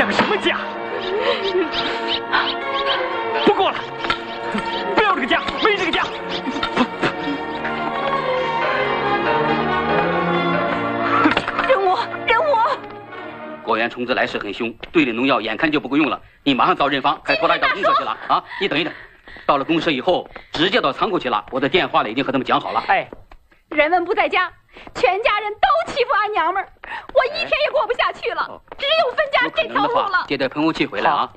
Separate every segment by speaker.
Speaker 1: 想什么家？不过了，不要这个家，没这个家。
Speaker 2: 忍我！
Speaker 3: 果园虫子来势很凶，队里农药眼看就不够用了，你马上找人方，该拖拉到公社去了啊！你等一等，到了公社以后，直接到仓库去了。我的电话里已经和他们讲好了。
Speaker 1: 哎，
Speaker 2: 人们不在家，全家人都欺负俺娘们儿，我一天也过不下去了，只有分家这条路了。
Speaker 3: 接点喷雾器回来啊！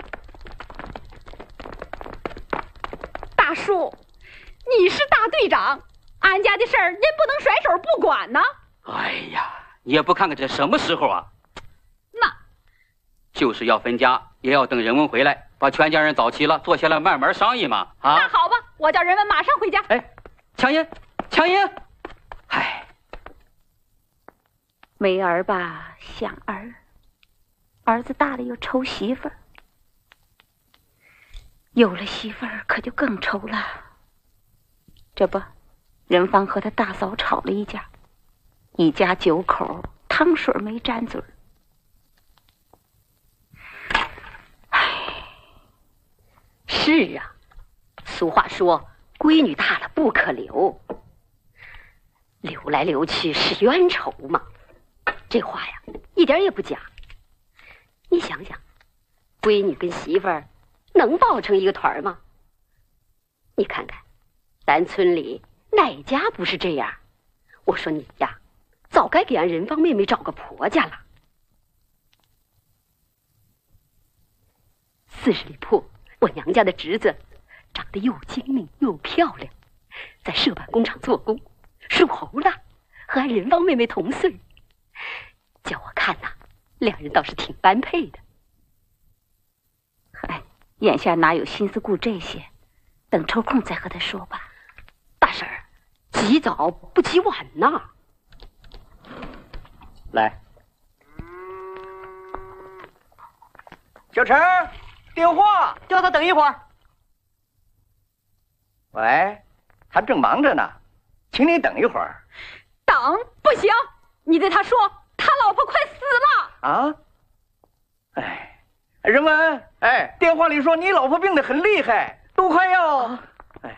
Speaker 2: 大叔，你是大队长，俺家的事儿您不能甩手不管呢。
Speaker 3: 哎呀，你也不看看这什么时候啊？
Speaker 2: 那
Speaker 3: 就是要分家，也要等人文回来，把全家人找齐了，坐下来慢慢商议嘛。啊，
Speaker 2: 那好吧，我叫人文马上回家。
Speaker 3: 哎，强英，唉，
Speaker 2: 没儿吧想儿，儿子大了又愁媳妇儿，有了媳妇儿可就更愁了。这不，任芳和他大嫂吵了一架，一家9口，汤水没沾嘴儿。
Speaker 4: 是啊，俗话说闺女大了不可留，留来留去是冤仇嘛。这话呀一点也不假。你想想，闺女跟媳妇儿能抱成一个团吗？你看看咱村里哪家不是这样？我说你呀，早该给俺人芳妹妹找个婆家了。40里铺，我娘家的侄子长得又精明又漂亮，在社板工厂做工，属猴了，和俺人芳妹妹同岁。叫我看呐，两人倒是挺般配的。
Speaker 2: 嗨，眼下哪有心思顾这些？等抽空再和他说吧。
Speaker 4: 大婶儿，及早不及晚呐。
Speaker 1: 来，小陈，电话，叫他等一会儿。喂，他正忙着呢，请你等一会儿。
Speaker 2: 等不行，你对他说，他老婆快死了
Speaker 1: 啊！哎，人文，哎，电话里说你老婆病得很厉害，都快要……哎，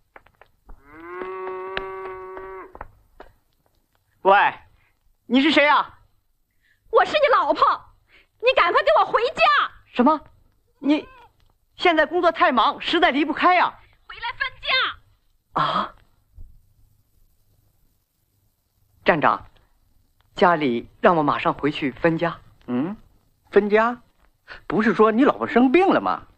Speaker 1: 喂，你是谁啊？
Speaker 2: 我是你老婆，你赶快给我回家。
Speaker 1: 什么？你现在工作太忙，实在离不开呀。
Speaker 2: 回来分家。
Speaker 1: 啊！站长，家里让我马上回去分家。嗯，分家？不是说你老婆生病了吗？